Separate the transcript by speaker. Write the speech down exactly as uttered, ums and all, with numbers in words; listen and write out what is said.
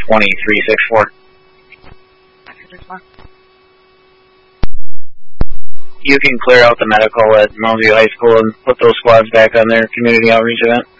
Speaker 1: twenty-three sixty-four. You can clear out the medical at Moundsview High School and put those squads back on their community outreach event.